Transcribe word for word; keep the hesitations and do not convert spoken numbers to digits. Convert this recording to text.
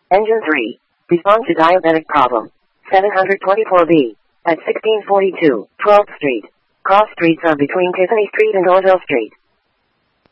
Engine three. Respond to diabetic problem. seven twenty-four B. At sixteen forty-two, twelfth Street. Cross streets are between Tiffany Street and Orville Street.